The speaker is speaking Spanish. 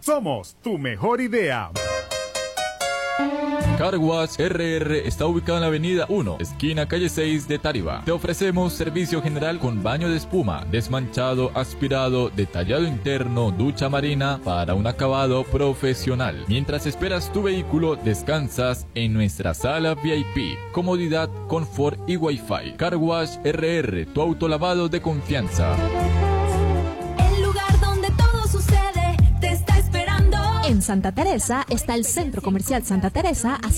Somos tu mejor idea. Car Wash RR está ubicado en la avenida 1, esquina calle 6 de Tariba. Te ofrecemos servicio general con baño de espuma, desmanchado, aspirado, detallado interno, ducha marina para un acabado profesional. Mientras esperas tu vehículo, descansas en nuestra sala VIP. Comodidad, confort y Wi-Fi. Car Wash RR, tu autolavado de confianza. En Santa Teresa está el Centro Comercial Santa Teresa,